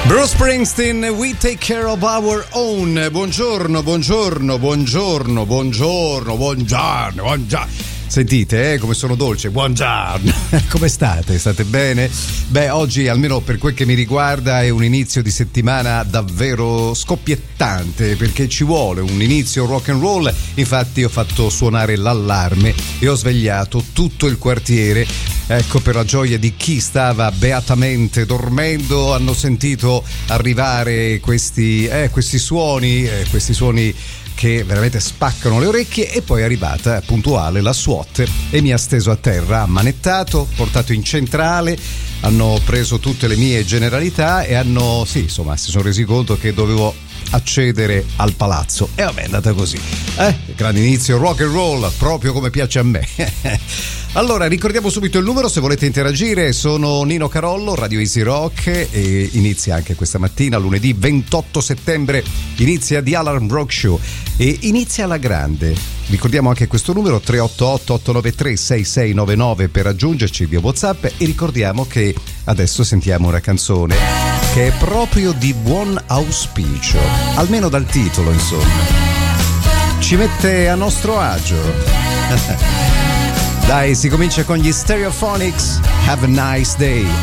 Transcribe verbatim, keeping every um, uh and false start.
Bruce Springsteen, We Take Care of Our Own. Buongiorno, buongiorno, buongiorno, buongiorno, buongiorno, buongiorno. Sentite, eh, come sono dolce. Buongiorno. Come state? State bene? Beh, oggi, almeno per quel che mi riguarda, è un inizio di settimana davvero scoppiettante, perché ci vuole un inizio rock and roll. Infatti ho fatto suonare l'allarme e ho svegliato tutto il quartiere. Ecco, per la gioia di chi stava beatamente dormendo, hanno sentito arrivare questi, eh, questi suoni, eh, questi suoni che veramente spaccano le orecchie, e poi è arrivata puntuale la SWAT e mi ha steso a terra, ammanettato, portato in centrale, hanno preso tutte le mie generalità e hanno, sì, insomma, si sono resi conto che dovevo accedere al palazzo, e vabbè, è andata così. Eh, grande inizio rock and roll, proprio come piace a me. Allora, ricordiamo subito il numero se volete interagire. Sono Nino Carollo, Radio Easy Rock, e inizia anche questa mattina, lunedì ventotto settembre, inizia The Alarm Rock Show e inizia alla grande. Ricordiamo anche questo numero tre otto otto otto nove tre sei sei nove nove per raggiungerci via WhatsApp, e ricordiamo che adesso sentiamo una canzone che è proprio di buon auspicio, almeno dal titolo, insomma. Ci mette a nostro agio. Dai, si comincia con gli Stereophonics. Have a nice day.